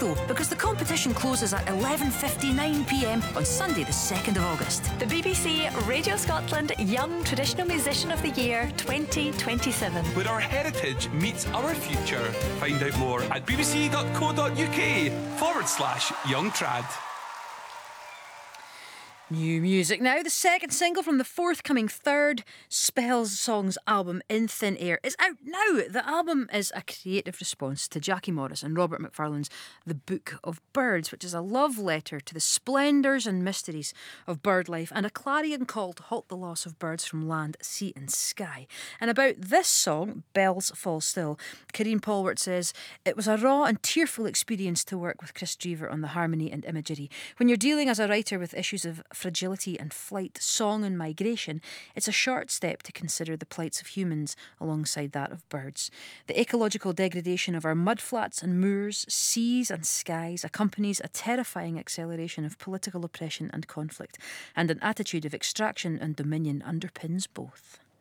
though, because the competition closes at 11:59pm on Sunday the 2nd of August. The BBC Radio Scotland Young Traditional Musician of the Year 2027. Where our heritage meets our future. Find out more at bbc.co.uk/young trad. New music now. The second single from the forthcoming third Spells Songs album, In Thin Air, is out now. The album is a creative response to Jackie Morris and Robert Macfarlane's The Book of Birds, which is a love letter to the splendours and mysteries of bird life and a clarion call to halt the loss of birds from land, sea and sky. And about this song, Bells Fall Still, Karine Polwart says, it was a raw and tearful experience to work with Chris Drever on the harmony and imagery. When you're dealing as a writer with issues of fragility and flight, song and migration, it's a short step to consider the plights of humans alongside that of birds. The ecological degradation of our mudflats and moors, seas and skies accompanies a terrifying acceleration of political oppression and conflict, and an attitude of extraction and dominion underpins both.